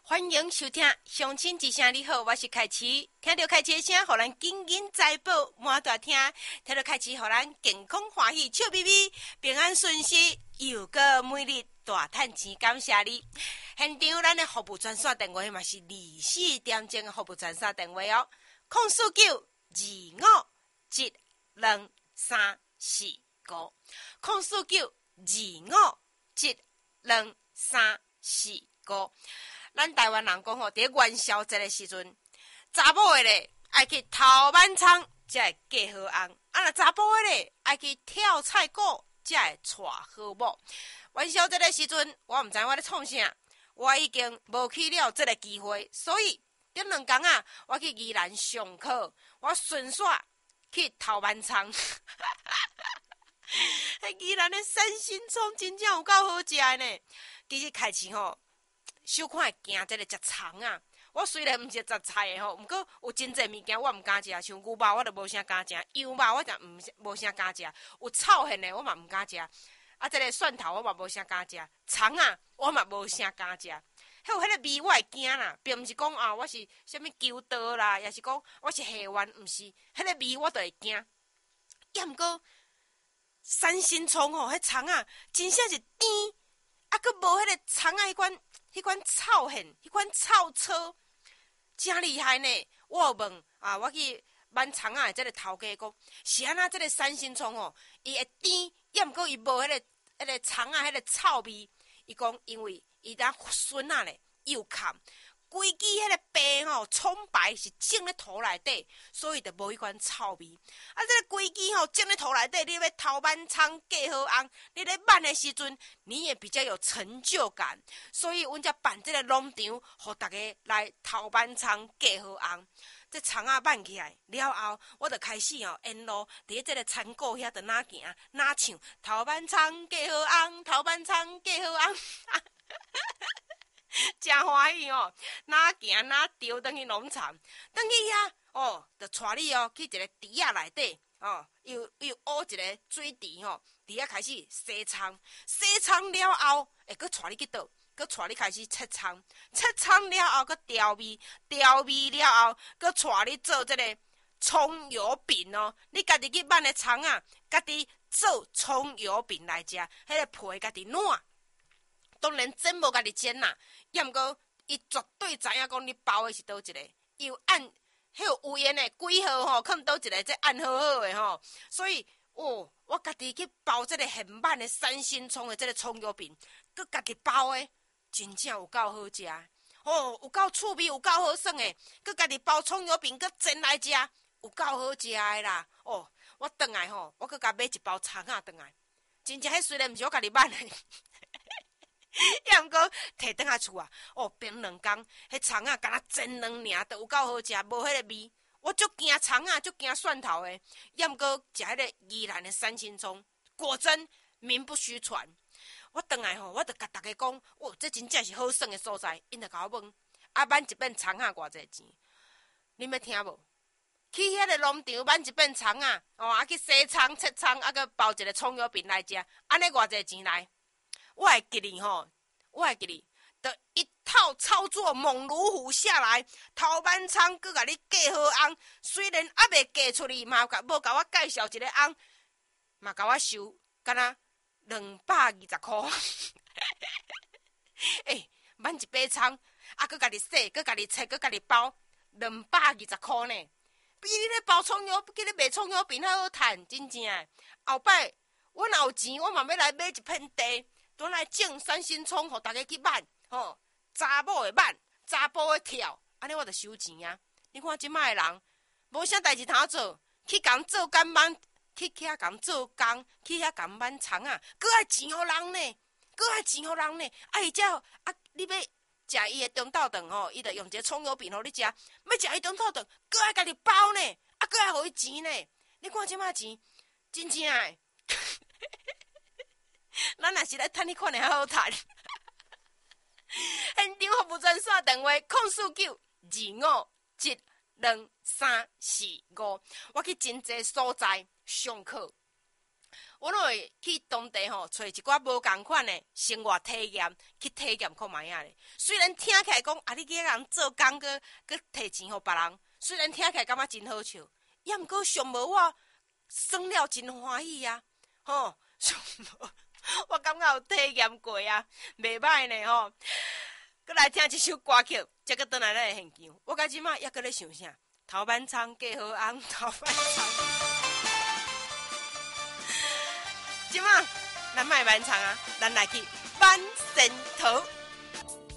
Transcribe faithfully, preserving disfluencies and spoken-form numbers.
欢迎收听乡亲之声，你好，我是凯琪。听到凯琪的声，互咱紧紧财宝满大厅；听到凯琪，互咱健康欢喜笑眯眯，平安顺遂，又个每日大赚钱。感谢你！现场咱的服务专线电话嘛是二四点钟的服务专线电话哦，空四九二五七两三四五，空四九二五七两三四五。咱台湾人讲吼，伫元宵节的时阵，查某的咧爱去头板仓才会嫁好翁，啊，若查甫的咧爱去跳菜鼓才会娶好某。元宵节的时阵，我毋知我咧创啥，我已经无去了这个机会，所以顶两天啊，我去宜兰上课，我顺续去头板仓。迄宜兰的三星葱真正有够好食的呢。其实开始吼。小可会惊这个食虫啊！我虽然毋是食菜的吼，毋过有真济物件我毋敢食，像牛肉我都无啥敢食，羊肉我就毋无啥敢食，有臭hen的我嘛毋敢食，啊，这个蒜头我嘛无啥敢食，虫啊我嘛无啥敢食，还有迄个味我会惊啦，并毋是讲啊我是啥物求道啦，也是讲我是下元，毋是，迄个味我都会惊。也毋过三星葱吼，迄虫啊真正是甜，啊，佫无迄个虫啊迄款。迄款臭hen，迄款臭臭，真厉害呢！我有问啊，我去万长啊，这个头家讲，是安那这个三星葱哦，伊会甜，也毋过伊无迄个迄个虫啊，迄个臭味。伊讲，因为伊当笋啊咧，又咸，规支迄个白吼，葱白是种咧土内底，所以就无迄款臭味。啊，这个规支吼种咧土内底，你要头板仓嫁好翁，你咧办的时阵，你也比较有成就感。所以，阮才办这个农场，互大家来头板仓嫁好翁。这葱啊办起来了后，我就开始哦，沿路伫这个田沟遐，就哪行哪唱头板仓嫁好翁，头板仓嫁好翁。真欢喜哦！哪行哪丢，转去农场，转去遐哦，就带你哦去一个池仔内底哦，又又挖一个水池吼，伫遐开始洗葱，洗葱了后，会搁带你去倒，搁带你开始切葱，切葱了后，搁调味，调味了后，搁带你做这个葱油饼哦。你家己去挽的葱啊，家己做葱油饼来食，迄个皮家己烂。当然煎无家己煎啦，也毋过伊绝对知影讲你包的是倒一个，又按迄有有缘的几号吼，囥倒一个，这按好好的吼。所以哦，我家己去包这个现版的三星葱的这个葱油饼，佮家己包的，真正有够好食哦，有够趣味，有够好耍的，佮家己包葱油饼，佮煎来食，有够好食的啦。哦，我转来吼，我佮甲买一包葱啊转来，真正迄虽然毋是我家己挽的。也毋过摕转下厝啊，哦，变两工，迄葱啊，敢若煎两尔，都有够好食，无迄个味。我足惊葱啊，足惊蒜头的，也毋过食迄个宜兰的三星葱，果真名不虚传。我转来吼，我就甲大家讲，哦，这真正是好耍的所在。因就甲我问，啊，挽一遍葱啊，偌济钱？恁要听无？去迄个农场挽一遍葱啊，哦，啊去洗葱、切葱，啊个包一个葱油饼来食，安尼偌济钱来？我会记你吼，我会记你，就一套操作猛如虎下来，头板仓佮甲你嫁好翁，虽然还未嫁出去，嘛无甲我介绍一个翁，嘛甲我收，敢若两百二十箍。诶，挽一把葱，啊，佮家己洗，佮家己切，佮家己包，两百二十箍呢，比你咧包葱油，比你卖葱油饼还好赚，真正诶。后摆我若有钱，我嘛要来买一片地。转来种三星葱，互大家去挽，吼，查某会挽，查甫会跳，安尼我就收钱啊！你看即摆的人，无啥代志通做，去共做工挽，去遐共做工，去遐共挽葱啊，搁爱钱互人呢，搁爱钱互人呢，啊伊才啊，你要食伊的中昼顿吼，伊就用一个葱油饼互你食，要食伊中昼顿，搁爱家己包呢，啊，搁爱互伊钱呢，你看即摆钱，真正诶。咱若是来趁你款的好趁，现场服务专线电话：零四九二五七两三四五。我去真济所在上课， 我拢会去当地吼找一寡无共款的生活体验，去体验看卖啊咧。虽然听起来讲啊，你叫人做工个，佮摕钱互别人，虽然听起来感觉真好笑，也毋过上无我算了真欢喜啊！吼，上无我感觉有体验过啊，袂歹呢吼。佮来听一首歌曲，才佮倒来咱的现场。我甲即马还佮咧想啥？头版仓过好红，头版仓。即马咱卖漫长啊，咱来去万仙桃。